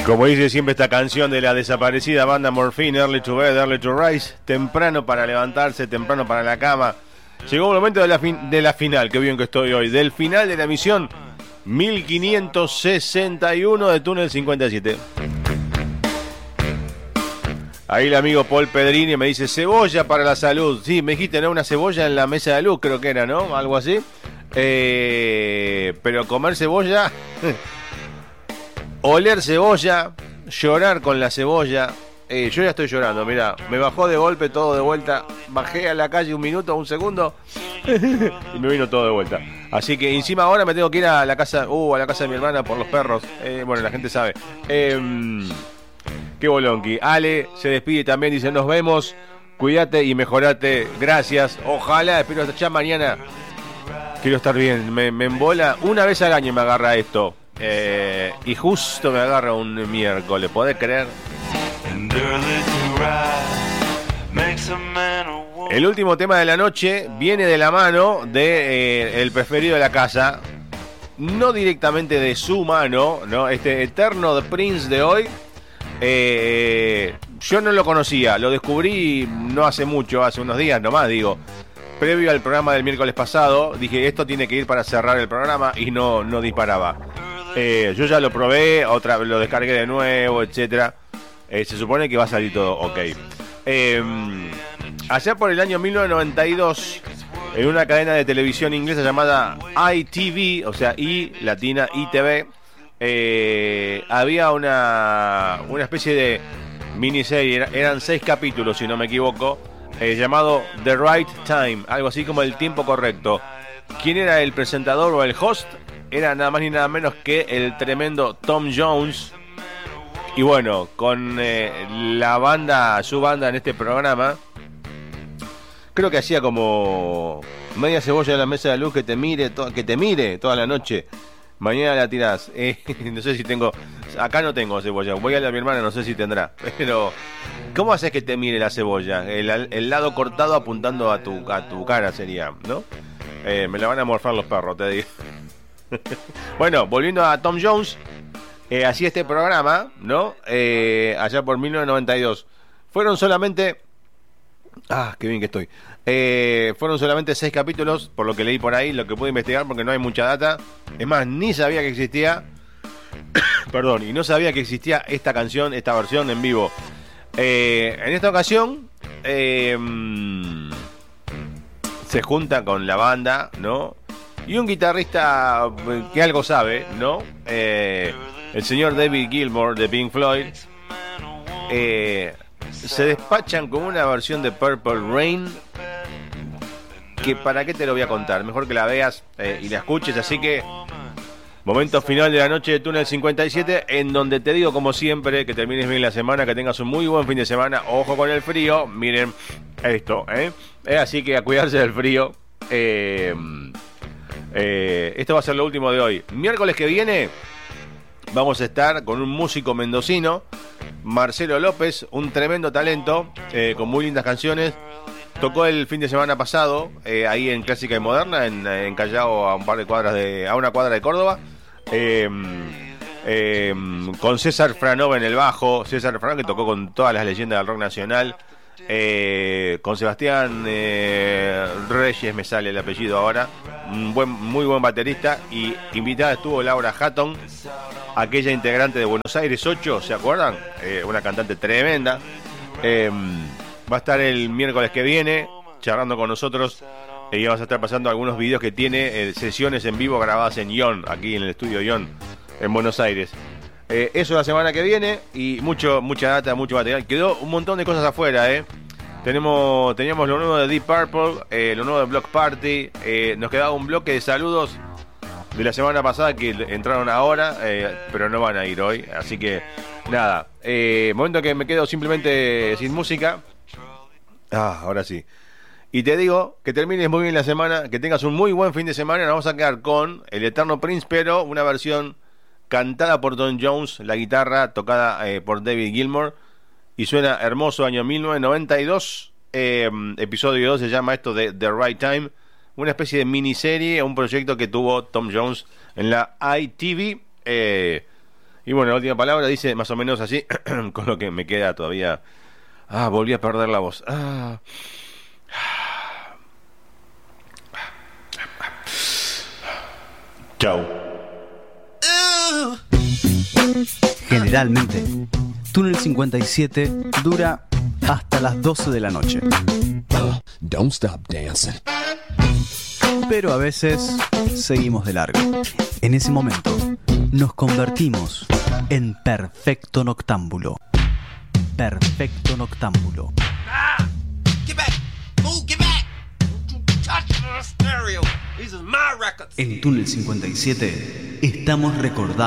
Como dice siempre esta canción de la desaparecida banda Morphine, Early to Bed, Early to Rise, temprano para levantarse, temprano para la cama. Llegó el momento de la final, qué bien que estoy hoy, del final de la emisión 1561 de Túnel 57. Ahí el amigo Paul Pedrini me dice, cebolla para la salud. Sí, me dijiste, ¿no? Una cebolla en la mesa de luz, creo que era, ¿no? Algo así. Pero comer cebolla, oler cebolla, llorar con la cebolla. Yo ya estoy llorando, mirá, me bajó de golpe todo de vuelta. Bajé a la calle un minuto, un segundo y me vino todo de vuelta. Así que encima ahora me tengo que ir a la casa, a la casa de mi hermana por los perros. Bueno, la gente sabe. Qué bolonqui. Ale se despide también, dice, nos vemos, cuídate y mejorate. Gracias, ojalá, espero hasta ya mañana. Quiero estar bien, me embola. Una vez al año me agarra esto. Y justo me agarra un miércoles, ¿podés creer? El último tema de la noche viene de la mano de el preferido de la casa. No directamente de su mano, ¿no? Este eterno Prince de hoy. Yo no lo conocía, lo descubrí no hace mucho, hace unos días nomás, digo. Previo al programa del miércoles pasado, dije, esto tiene que ir para cerrar el programa y no disparaba. Yo ya lo probé, lo descargué de nuevo, etcétera. Se supone que va a salir todo ok. Allá por el año 1992, en una cadena de televisión inglesa llamada ITV, o sea, I latina ITV, había una especie de miniserie, eran 6 capítulos, si no me equivoco, llamado The Right Time, algo así como El Tiempo Correcto. ¿Quién era el presentador o el host? Era nada más ni nada menos que el tremendo Tom Jones. Y bueno, con su banda en este programa, creo que hacía como media cebolla en la mesa de luz que te mire toda la noche. Mañana la tirás. No sé si tengo, acá no tengo cebolla, voy a la de mi hermana, no sé si tendrá. Pero ¿cómo haces que te mire la cebolla? El lado cortado apuntando a tu cara sería, ¿no? Me la van a morfar los perros, te digo. Bueno, volviendo a Tom Jones, hacía este programa, ¿no? Allá por 1992. Fueron solamente... qué bien que estoy. Fueron solamente 6 capítulos, por lo que leí por ahí, lo que pude investigar, porque no hay mucha data. Es más, ni sabía que existía... Perdón, y no sabía que existía esta canción, esta versión en vivo. En esta ocasión... se junta con la banda, ¿no? Y un guitarrista que algo sabe, ¿no? El señor David Gilmour de Pink Floyd. Se despachan con una versión de Purple Rain que para qué te lo voy a contar, mejor que la veas y la escuches. Así que momento final de la noche de Túnel 57, en donde te digo como siempre que termines bien la semana, que tengas un muy buen fin de semana. Ojo con el frío, miren esto, así que a cuidarse del frío. Esto va a ser lo último de hoy. Miércoles que viene vamos a estar con un músico mendocino, Marcelo López, un tremendo talento, con muy lindas canciones. Tocó el fin de semana pasado ahí en Clásica y Moderna, en Callao, a una cuadra de Córdoba, con César Franova en el bajo. César Franova, que tocó con todas las leyendas del rock nacional, con Sebastián Reyes, me sale el apellido ahora, muy buen baterista. Y invitada estuvo Laura Hatton, aquella integrante de Buenos Aires 8, ¿se acuerdan? Una cantante tremenda. Va a estar el miércoles que viene charlando con nosotros, y vamos a estar pasando algunos videos que tiene, sesiones en vivo grabadas en Ion, aquí en el estudio Ion en Buenos Aires. Eso la semana que viene, y mucha data, mucho material. Quedó un montón de cosas afuera, teníamos lo nuevo de Deep Purple, lo nuevo de Block Party, nos quedaba un bloque de saludos de la semana pasada que entraron ahora, pero no van a ir hoy, así que nada, momento que me quedo simplemente sin música. Ahora sí. Y te digo que termines muy bien la semana, que tengas un muy buen fin de semana. Nos vamos a quedar con el eterno Prince, pero una versión cantada por Tom Jones, la guitarra tocada por David Gilmour, y suena hermoso, año 1992. Episodio 2 se llama esto de The Right Time, una especie de miniserie, un proyecto que tuvo Tom Jones en la ITV. Y bueno, la última palabra dice más o menos así, con lo que me queda todavía. Volví a perder la voz. Chau. Generalmente, Túnel 57 dura hasta las 12 de la noche. Don't stop dancing. Pero a veces seguimos de largo. En ese momento, nos convertimos en Perfecto Noctámbulo. Perfecto Noctámbulo. Get back! Move, get back! Don't you touch the stereo. These are my records. En Túnel 57 estamos recordando